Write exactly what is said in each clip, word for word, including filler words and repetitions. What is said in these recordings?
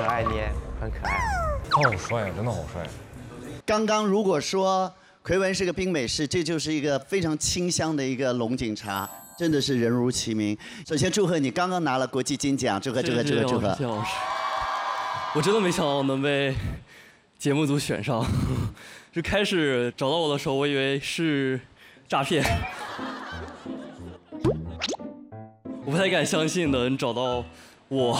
可爱捏，很可爱。 他好帅，真的好帅。 刚刚如果说奎文是个冰美式，这就是一个非常清香的一个龙井茶，真的是人如其名。首先祝贺你刚刚拿了国际金奖，祝贺祝贺祝贺祝贺！ 谢谢老师，我真的没想到能被节目组选上。就开始找到我的时候，我以为是诈骗，我不太敢相信能找到我。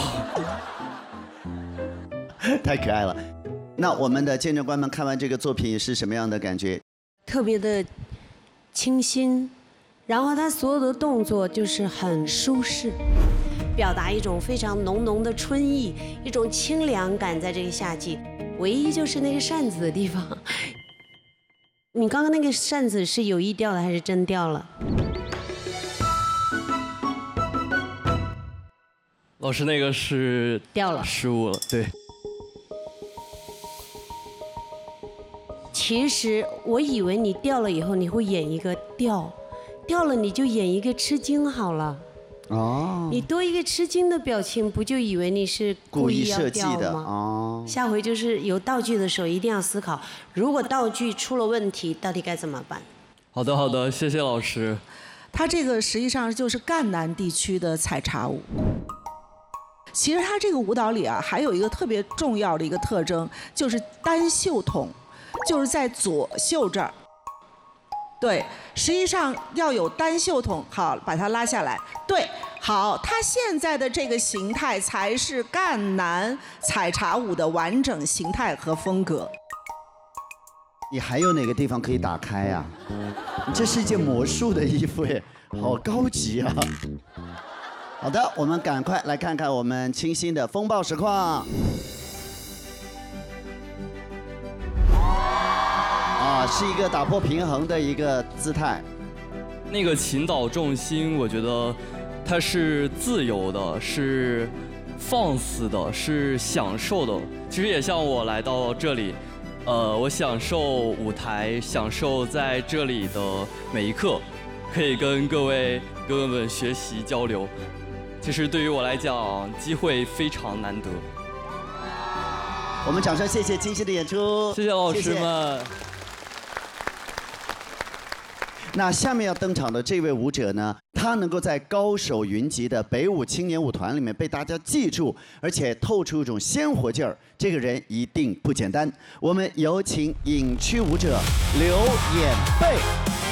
太可爱了。那我们的见证官们看完这个作品是什么样的感觉？ 特别的清新，然后他所有的动作就是很舒适，表达一种非常浓浓的春意，一种清凉感在这个夏季。唯一就是那个扇子的地方，你刚刚那个扇子是有意掉的还是真掉了？ 老师，那个是掉了， 失误了，对。 其实我以为你掉了以后你会演一个掉，掉了你就演一个吃惊好了。哦。你多一个吃惊的表情，不就以为你是故意要掉的吗？哦。下回就是有道具的时候一定要思考，如果道具出了问题，到底该怎么办？ 好的，好的，谢谢老师。 它这个实际上就是赣南地区的采茶舞。其实它这个舞蹈里啊，还有一个特别重要的一个特征，就是单袖筒。就是在左袖这儿，对，实际上要有单袖筒。好，把它拉下来。对，好，它现在的这个形态才是赣南采茶舞的完整形态和风格。 你还有哪个地方可以打开呀？你这是一件魔术的衣服耶，好高级啊！好的，我们赶快来看看我们清新的风暴实况。啊，是一个打破平衡的一个姿态。 那个倾倒重心，我觉得它是自由的，是放肆的，是享受的。其实也像我来到这里，呃，我享受舞台，享受在这里的每一刻，可以跟各位哥哥们学习交流。其实对于我来讲，机会非常难得。 我们掌声谢谢清新的演出， 谢谢老师们。谢谢。 那下面要登场的这位舞者呢，他能够在高手云集的北舞青年舞团里面被大家记住，而且透出一种鲜活劲儿，这个人一定不简单。我们有请影区舞者刘演贝。